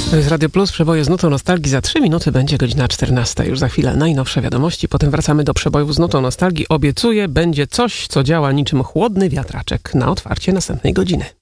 To jest Radio Plus, przeboje z nutą nostalgii. Za 3 minuty będzie godzina 14. Już za chwilę najnowsze wiadomości. Potem wracamy do przebojów z nutą nostalgii. Obiecuję, będzie coś, co działa niczym chłodny wiatraczek na otwarcie następnej godziny.